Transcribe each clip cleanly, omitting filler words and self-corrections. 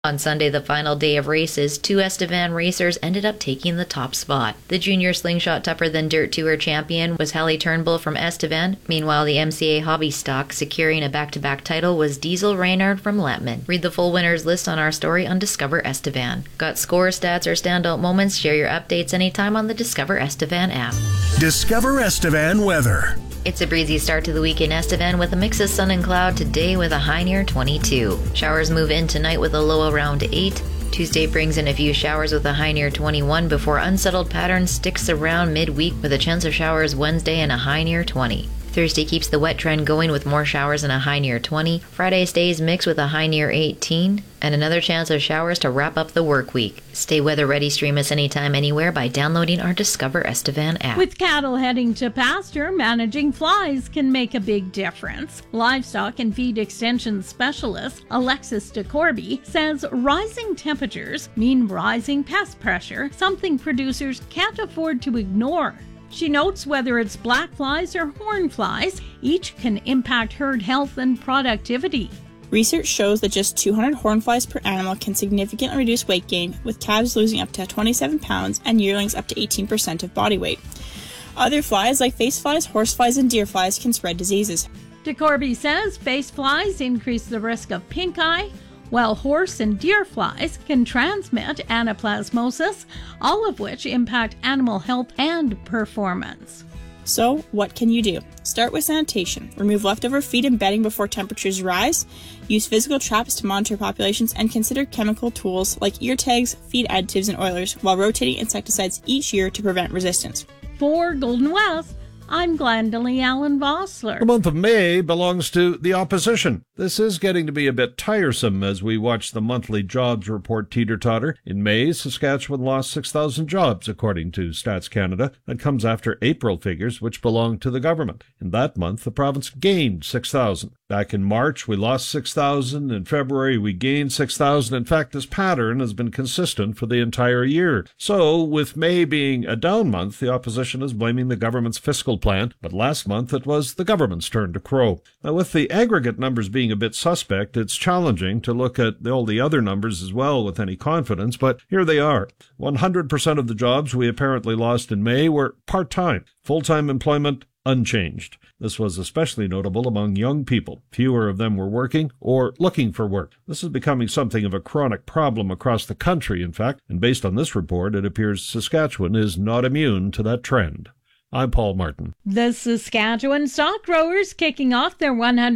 On Sunday, the final day of races, two Estevan racers ended up taking the top spot. The junior slingshot tougher than dirt tour champion was Hallie Turnbull from Estevan. Meanwhile, the MCA hobby stock securing a back-to-back title was Diesel Reynard from Letman. Read the full winners list on our story on Discover Estevan. Got score, stats, or standout moments? Share your updates anytime on the Discover Estevan app. Discover Estevan weather. It's a breezy start to the week in Estevan with a mix of sun and cloud today with a high near 22. Showers move in tonight with a low around 8. Tuesday brings in a few showers with a high near 21 before unsettled pattern sticks around midweek with a chance of showers Wednesday and a high near 20. Thursday keeps the wet trend going with more showers and a high near 20. Friday stays mixed with a high near 18 and another chance of showers to wrap up the work week. Stay weather ready, stream us anytime, anywhere by downloading our Discover Estevan app. With cattle heading to pasture, managing flies can make a big difference. Livestock and feed extension specialist Alexis DeCorby says rising temperatures mean rising pest pressure, something producers can't afford to ignore. She notes whether it's black flies or horn flies, each can impact herd health and productivity. Research shows that just 200 horn flies per animal can significantly reduce weight gain, with calves losing up to 27 pounds and yearlings up to 18% of body weight. Other flies like face flies, horse flies, and deer flies can spread diseases. DeCorby says face flies increase the risk of pink eye, while horse and deer flies can transmit anaplasmosis, all of which impact animal health and performance. So, what can you do? Start with sanitation. Remove leftover feed and bedding before temperatures rise. Use physical traps to monitor populations and consider chemical tools like ear tags, feed additives, and oilers while rotating insecticides each year to prevent resistance. For Golden West, I'm Glendalee Allen Vossler. The month of May belongs to the opposition. This is getting to be a bit tiresome as we watch the monthly jobs report teeter-totter. In May, Saskatchewan lost 6,000 jobs, according to Stats Canada. That comes after April figures, which belong to the government. In that month, the province gained 6,000. Back in March, we lost 6,000. In February, we gained 6,000. In fact, this pattern has been consistent for the entire year. So, with May being a down month, the opposition is blaming the government's fiscal plan, but last month it was the government's turn to crow. Now, with the aggregate numbers being a bit suspect, it's challenging to look at all the other numbers as well with any confidence, but here they are. 100% of the jobs we apparently lost in May were part-time. Full-time employment, unchanged. This was especially notable among young people. Fewer of them were working or looking for work. This is becoming something of a chronic problem across the country, in fact, and based on this report, it appears Saskatchewan is not immune to that trend. I'm Paul Martin. The Saskatchewan Stock Growers kicking off their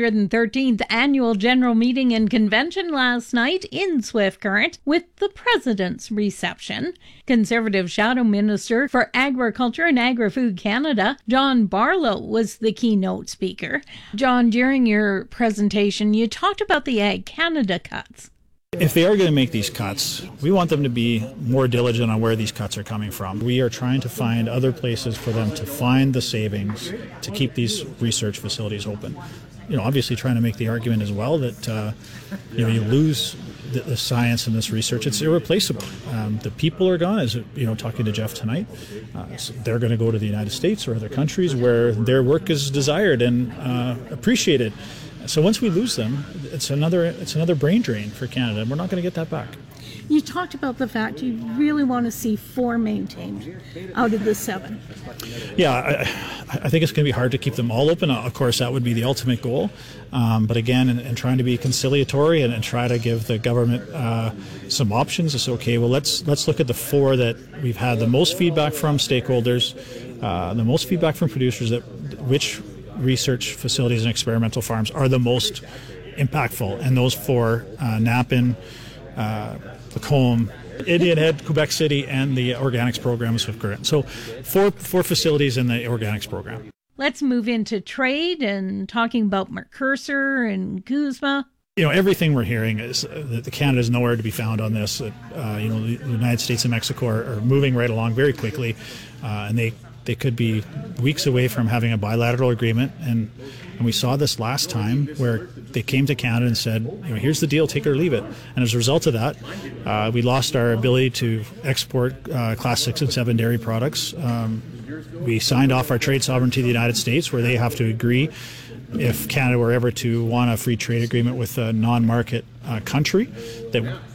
113th annual general meeting and convention last night in Swift Current with the President's reception. Conservative Shadow Minister for Agriculture and Agri-Food Canada, John Barlow, was the keynote speaker. John, during your presentation, you talked about the Ag Canada cuts. If they are going to make these cuts, we want them to be more diligent on where these cuts are coming from. We are trying to find other places for them to find the savings to keep these research facilities open. Obviously trying to make the argument as well that, you lose the science and this research. It's irreplaceable. The people are gone, as talking to Jeff tonight. So they're going to go to the United States or other countries where their work is desired and appreciated. So once we lose them, it's another brain drain for Canada, and we're not going to get that back. You talked about the fact you really want to see 4 maintained out of the 7. Yeah, I think it's going to be hard to keep them all open. Of course, that would be the ultimate goal. But again, in trying to be conciliatory and try to give the government some options, it's okay. Well, let's look at the 4 that we've had the most feedback from stakeholders, the most feedback from producers, which research facilities and experimental farms are the most impactful, and those 4, Napan, Lacombe, Indian Head, Quebec City, and the organics program is Swift Current. So 4 facilities in the organics program. Let's move into trade and talking about Mercursor and CUSMA. Everything we're hearing is that Canada is nowhere to be found on this. The United States and Mexico are moving right along very quickly, and they could be weeks away from having a bilateral agreement. And we saw this last time where they came to Canada and said, here's the deal, take it or leave it. And as a result of that, we lost our ability to export Class 6 and 7 dairy products. We signed off our trade sovereignty to the United States, where they have to agree if Canada were ever to want a free trade agreement with a non-market country, that